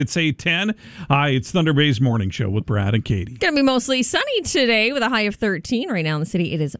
It's 8:10. Hi, it's Thunder Bay's Morning Show with Brad and Katie. Going to be mostly sunny today with a high of 13. Right now in the city, it is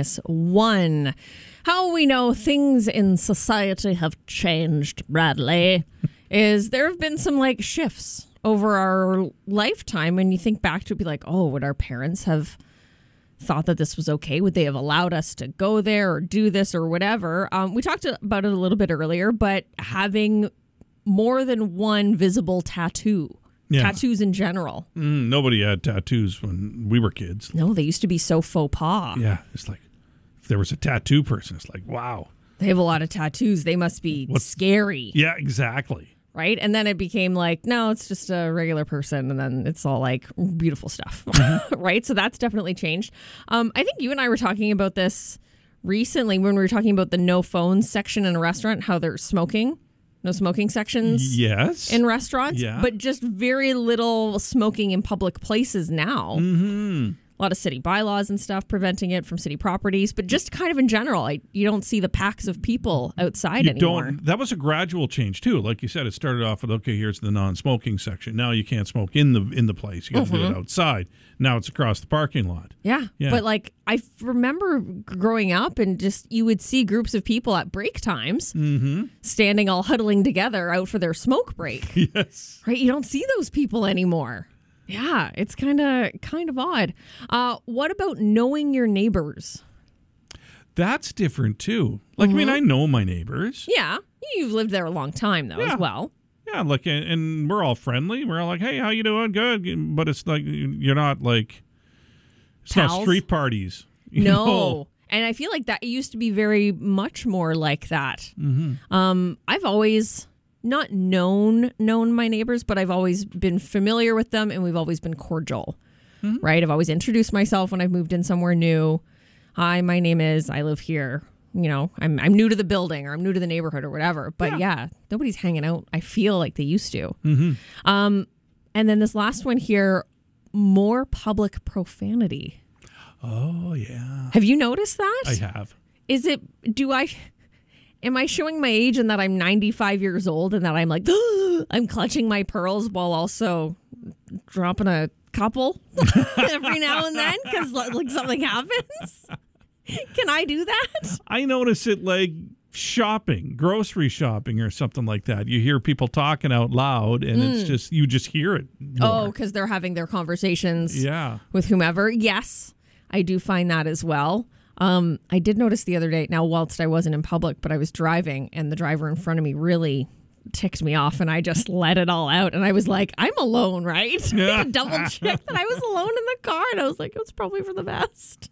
-1. How we know things in society have changed, Bradley, is there have been some shifts over our lifetime. And you think back to it, be like, oh, would our parents have thought that this was okay? Would they have allowed us to go there or do this or whatever? We talked about it a little bit earlier, but having more than one visible tattoo. Yeah. Tattoos in general. Nobody had tattoos when we were kids. No, they used to be so faux pas. Yeah, it's like if there was a tattoo person, it's like, wow. They have a lot of tattoos. They must be scary. Yeah, exactly. Right? And then it became no, it's just a regular person. And then it's all beautiful stuff. Right? So that's definitely changed. I think you and I were talking about this recently when we were talking about the no phones section in a restaurant, how they're smoking. No smoking sections in restaurants, but just very little smoking in public places now. Mm-hmm. A lot of city bylaws and stuff preventing it from city properties, but just kind of in general, you don't see the packs of people outside anymore. That was a gradual change too. Like you said, it started off with, okay, here's the non-smoking section. Now you can't smoke in the place. You got to do it outside. Now it's across the parking lot. Yeah. But I remember growing up and just you would see groups of people at break times standing all huddling together out for their smoke break. Yes. Right? You don't see those people anymore. Yeah, it's kind of odd. What about knowing your neighbors? That's different too. I mean, I know my neighbors. Yeah, you've lived there a long time though as well. Yeah, and we're all friendly. We're all like, hey, how you doing? Good. But it's you're not it's pals? Not street parties. No. know? And I feel like that used to be very much more like that. Mm-hmm. I've always not known my neighbors, but I've always been familiar with them, and we've always been cordial, right? I've always introduced myself when I've moved in somewhere new. Hi, my name is, I live here. I'm new to the building, or I'm new to the neighborhood, or whatever. But yeah nobody's hanging out, I feel like they used to. Mm-hmm. And then this last one here, more public profanity. Oh, yeah. Have you noticed that? I have. Am I showing my age in that I'm 95 years old and that I'm I'm clutching my pearls while also dropping a couple every now and then because something happens? Can I do that? I notice it shopping, grocery shopping or something like that. You hear people talking out loud and it's you just hear it more. Oh, because they're having their conversations with whomever. Yes, I do find that as well. I did notice the other day, now whilst I wasn't in public, but I was driving and the driver in front of me really ticked me off and I just let it all out. And I was like, I'm alone, right? I double checked that I was alone in the car and I was like, it was probably for the best.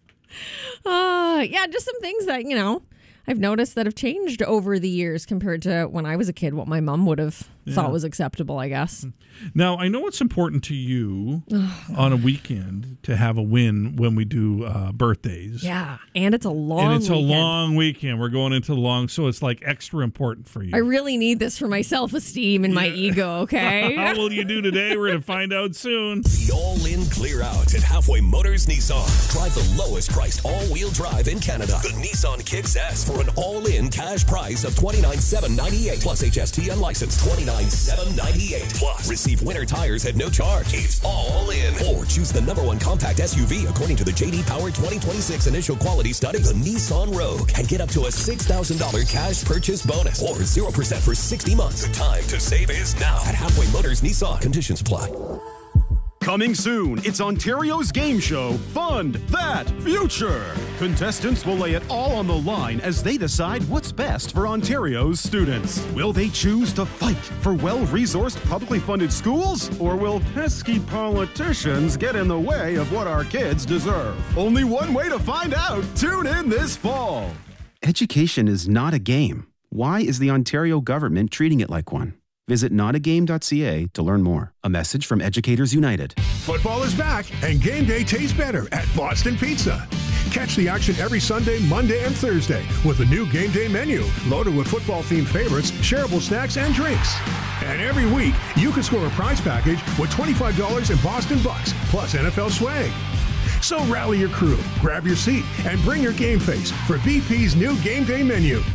Just some things that, I've noticed that have changed over the years compared to when I was a kid, what my mom would have thought was acceptable, I guess. Now, I know it's important to you on a weekend to have a win when we do birthdays. Yeah, and it's a long weekend. A long weekend. We're going into so it's extra important for you. I really need this for my self-esteem and my ego, okay? How will you do today? We're going to find out soon. The all-in clear out at Halfway Motors Nissan. Drive the lowest priced all-wheel drive in Canada. The Nissan Kicks S for an all-in cash price of $29,798 plus HST unlicensed $29,798 plus receive winter tires at no charge. It's all in. Or choose the #1 compact SUV according to the J.D. Power 2026 initial quality study, the Nissan Rogue, and get up to a $6,000 cash purchase bonus or 0% for 60 months. The time to save is now at Halfway Motors Nissan. Conditions apply. Coming soon, it's Ontario's game show, Fund That Future. Contestants will lay it all on the line as they decide what's best for Ontario's students. Will they choose to fight for well-resourced, publicly funded schools? Or will pesky politicians get in the way of what our kids deserve? Only one way to find out. Tune in this fall. Education is not a game. Why is the Ontario government treating it like one? Visit notagame.ca to learn more. A message from Educators United. Football is back, and game day tastes better at Boston Pizza. Catch the action every Sunday, Monday, and Thursday with a new game day menu loaded with football-themed favorites, shareable snacks, and drinks. And every week, you can score a prize package with $25 in Boston Bucks plus NFL swag. So rally your crew, grab your seat, and bring your game face for BP's new game day menu.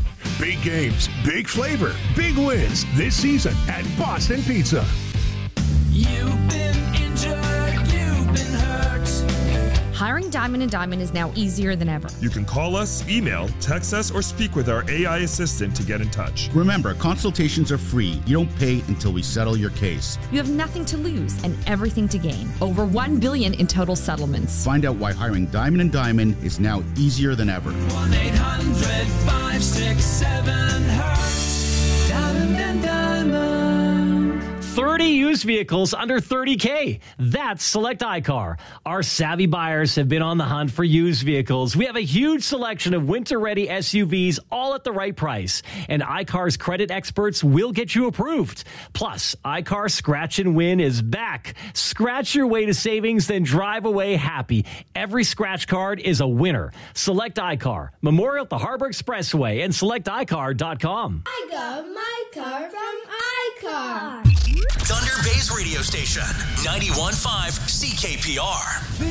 Big games, big flavor, big wins this season at Boston Pizza. You've been injured, you've been hurt. Hiring Diamond & Diamond is now easier than ever. You can call us, email, text us, or speak with our AI assistant to get in touch. Remember, consultations are free. You don't pay until we settle your case. You have nothing to lose and everything to gain. Over $1 billion in total settlements. Find out why hiring Diamond & Diamond is now easier than ever. 1-800-567-HURT. Diamond & Diamond. 30 used vehicles under $30K. That's Select iCar. Our savvy buyers have been on the hunt for used vehicles. We have a huge selection of winter-ready SUVs, all at the right price. And iCar's credit experts will get you approved. Plus, iCar Scratch and Win is back. Scratch your way to savings, then drive away happy. Every scratch card is a winner. Select iCar, Memorial at the Harbor Expressway, and selecticar.com. I got my car from iCar. Thunder Bay's radio station, 91.5 CKPR.